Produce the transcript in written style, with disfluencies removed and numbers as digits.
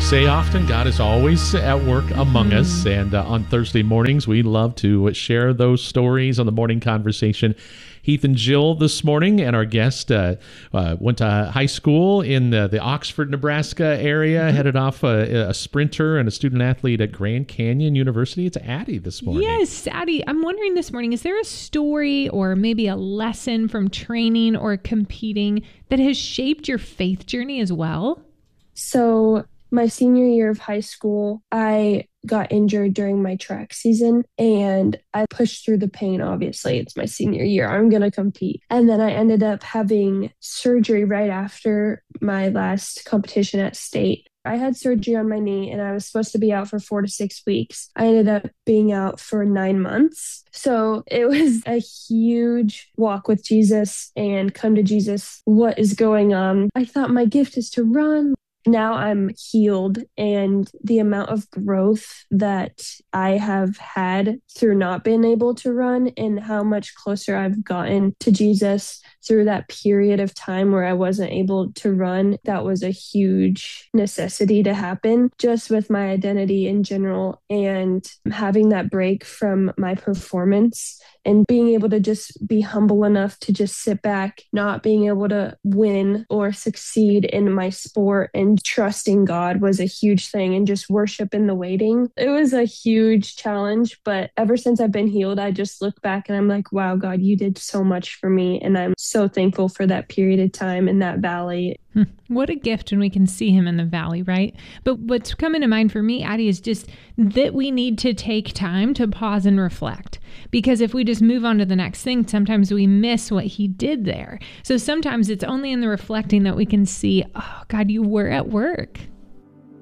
say often, God is always at work among us. And on Thursday mornings, we love to share those stories on the Morning Conversation. Heath and Jill this morning, and our guest went to high school in the Oxford, Nebraska area, headed off a sprinter and a student athlete at Grand Canyon University. It's Addie this morning. Yes, Addie, I'm wondering this morning, is there a story or maybe a lesson from training or competing that has shaped your faith journey as well? So my senior year of high school, I got injured during my track season and I pushed through the pain. Obviously, it's my senior year. I'm going to compete. And then I ended up having surgery right after my last competition at state. I had surgery on my knee and I was supposed to be out for 4 to 6 weeks. I ended up being out for 9 months. So it was a huge walk with Jesus and come to Jesus. What is going on? I thought my gift is to run. Now I'm healed, and the amount of growth that I have had through not being able to run and how much closer I've gotten to Jesus through that period of time where I wasn't able to run, that was a huge necessity to happen just with my identity in general, and having that break from my performance and being able to just be humble enough to just sit back, not being able to win or succeed in my sport, and trusting God was a huge thing, and just worship in the waiting. It was a huge challenge, but ever since I've been healed, I just look back and I'm like, wow, God, you did so much for me. And I'm so thankful for that period of time in that valley. What a gift when we can see him in the valley, right? But what's coming to mind for me, Addie, is just that we need to take time to pause and reflect. Because if we just move on to the next thing, sometimes we miss what he did there. So sometimes it's only in the reflecting that we can see, oh, God, you were at work.